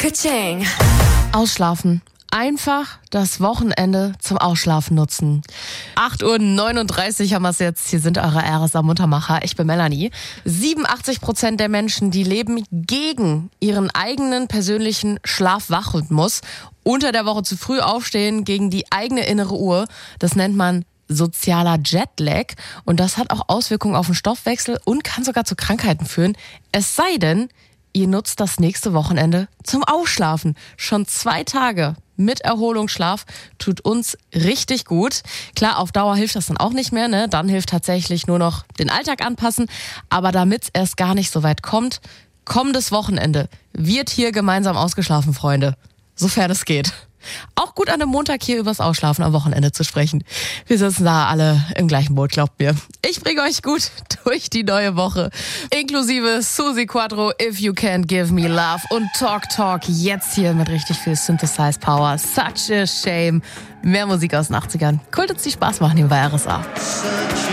Ka-ching. Ausschlafen. Einfach das Wochenende zum Ausschlafen nutzen. 8:39 Uhr haben wir es jetzt. Hier sind eure RSA-Muntermacher. Ich bin Melanie. 87% der Menschen, die leben gegen ihren eigenen persönlichen Schlaf-Wach-Rhythmus. Unter der Woche zu früh aufstehen, gegen die eigene innere Uhr. Das nennt man sozialer Jetlag. Und das hat auch Auswirkungen auf den Stoffwechsel und kann sogar zu Krankheiten führen. Es sei denn, ihr nutzt das nächste Wochenende zum Ausschlafen. Schon 2 Tage mit Erholungsschlaf tut uns richtig gut. Klar, auf Dauer hilft das dann auch nicht mehr, ne? Dann hilft tatsächlich nur noch den Alltag anpassen. Aber damit es erst gar nicht so weit kommt, kommendes Wochenende wird hier gemeinsam ausgeschlafen, Freunde. Sofern es geht. Auch gut an einem Montag hier übers Ausschlafen am Wochenende zu sprechen. Wir sitzen da alle im gleichen Boot, glaubt mir. Ich bringe euch gut durch die neue Woche. Inklusive Susi Quattro, If You Can't Give Me Love und Talk jetzt hier mit richtig viel Synthesize Power. Such a shame. Mehr Musik aus den 80ern. Cool, dass die Spaß machen hier bei RSA.